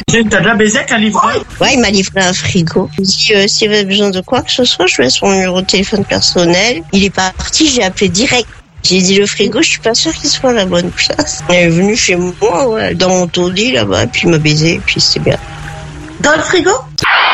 T'as déjà baisé avec un livreur? Ouais, il m'a livré un frigo. Il dit, s'il avait besoin de quoi que ce soit, je laisse mon numéro de téléphone personnel. Il est parti, j'ai appelé direct. J'ai dit, le frigo, je suis pas sûre qu'il soit à la bonne place. Il est venu chez moi, ouais, dans mon taudis, là-bas, puis il m'a baisé, puis c'était bien. Dans le frigo?